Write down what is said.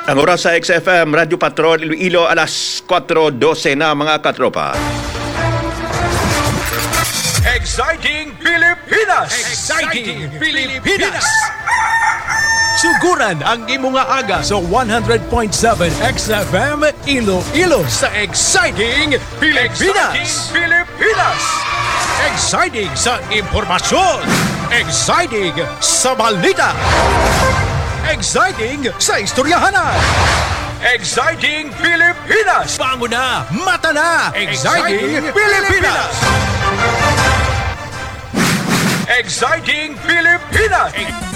Ang oras sa XFM, Radyo Patrol, Iloilo, alas 4:12 na mga katropa. Exciting Pilipinas! Exciting Pilipinas! Suguran ang imong aga sa 100.7 XFM Iloilo sa Exciting Pilipinas! Exciting Pilipinas! Exciting sa impormasyon! Exciting sa balita! Exciting sa istoryahanan! Exciting Pilipinas! Bango na! Mata na! Exciting Pilipinas! Exciting Pilipinas!